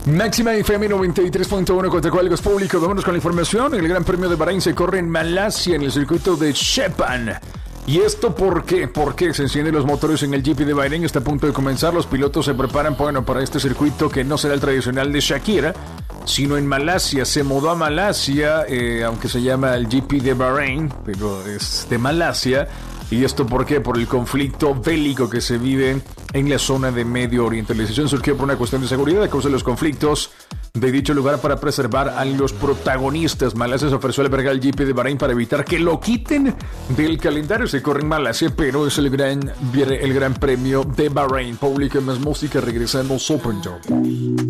Máxima FM 93.1 contra Cuálgos Público. Vámonos con la información. El Gran Premio de Bahrein se corre en Malasia, en el circuito de Sepang. ¿Y esto por qué? Porque se encienden los motores en el GP de Bahrein. Está a punto de comenzar. Los pilotos se preparan para este circuito que no será el tradicional de Shakira, sino en Malasia. Se mudó a Malasia, aunque se llama el GP de Bahrein, pero es de Malasia. ¿Y esto por qué? Por el conflicto bélico que se vive en la zona de Medio Oriente. La decisión surgió por una cuestión de seguridad a causa de los conflictos de dicho lugar para preservar a los protagonistas. Malasia se ofreció a albergar el GP de Bahrein para evitar que lo quiten del calendario. Se corre en Malasia, pero es el gran premio de Bahrein. Pública más música, regresamos Open Door.